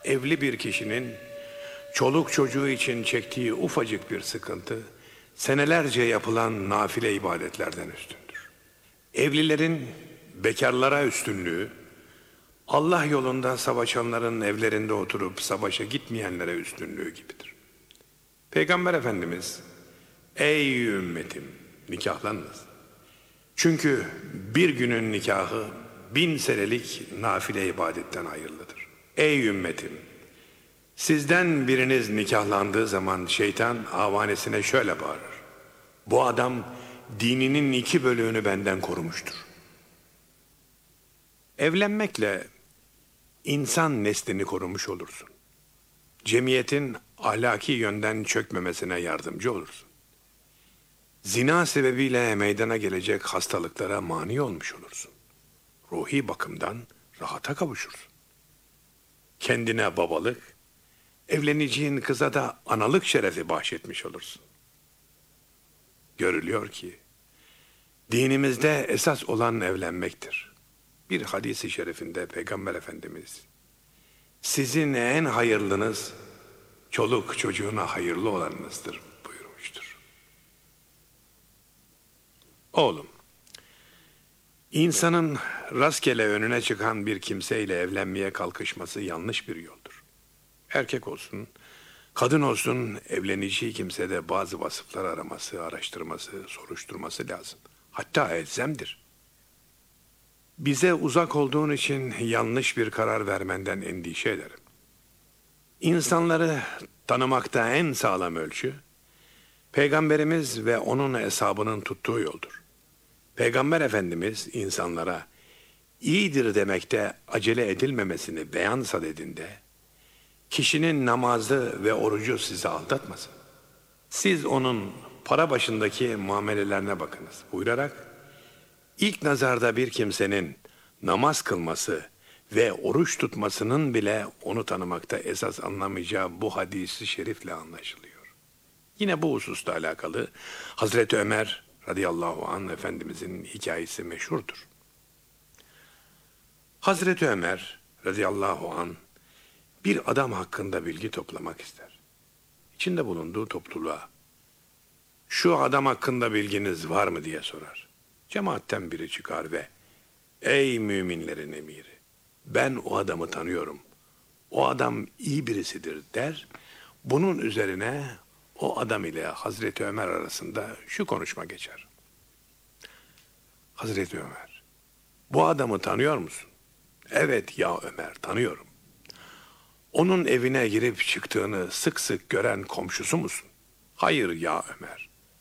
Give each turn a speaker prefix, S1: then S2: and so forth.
S1: evli bir kişinin çoluk çocuğu için çektiği ufacık bir sıkıntı, senelerce yapılan nafile ibadetlerden üstündür. Evlilerin bekarlara üstünlüğü, Allah yolunda savaşanların evlerinde oturup savaşa gitmeyenlere üstünlüğü gibidir. Peygamber Efendimiz, ey ümmetim nikahlanınız. Çünkü bir günün nikahı 1000 senelik nafile ibadetten hayırlıdır. Ey ümmetim, sizden biriniz nikahlandığı zaman şeytan avanesine şöyle bağırır: bu adam dininin 2 bölüğünü benden korumuştur. Evlenmekle insan neslini korumuş olursun. Cemiyetin ahlaki yönden çökmemesine yardımcı olursun. Zina sebebiyle meydana gelecek hastalıklara mani olmuş olursun. Ruhi bakımdan rahata kavuşursun. Kendine babalık, evleneceğin kıza da analık şerefi bahşetmiş olursun. Görülüyor ki dinimizde esas olan evlenmektir. Bir hadis-i şerifinde Peygamber Efendimiz, sizin en hayırlınız çoluk çocuğuna hayırlı olanınızdır buyurmuştur. Oğlum, insanın rastgele önüne çıkan bir kimseyle evlenmeye kalkışması yanlış bir yoldur. Erkek olsun, kadın olsun, evleneceği kimsede bazı vasıflar araması, araştırması, soruşturması lazım. Hatta elzemdir. Bize uzak olduğun için yanlış bir karar vermenden endişe ederim. İnsanları tanımakta en sağlam ölçü, Peygamberimiz ve onun eshabının tuttuğu yoldur. Peygamber Efendimiz insanlara iyidir demekte acele edilmemesini beyan sadedinde, kişinin namazı ve orucu sizi aldatmasın. Siz onun para başındaki muamelelerine bakınız buyurarak, İlk nazarda bir kimsenin namaz kılması ve oruç tutmasının bile onu tanımakta esas anlamayacağı bu hadisi şerifle anlaşılıyor. Yine bu hususta alakalı Hazreti Ömer radıyallahu anh Efendimizin hikayesi meşhurdur. Hazreti Ömer radıyallahu anh bir adam hakkında bilgi toplamak ister. İçinde bulunduğu topluluğa şu adam hakkında bilginiz var mı diye sorar. Cemaatten biri çıkar ve ey müminlerin emiri, ben o adamı tanıyorum, o adam iyi birisidir der. Bunun üzerine o adam ile Hazreti Ömer arasında şu konuşma geçer. Hazreti Ömer, bu adamı tanıyor musun? Evet ya Ömer, tanıyorum. Onun evine girip çıktığını sık sık gören komşusu musun? Hayır ya Ömer.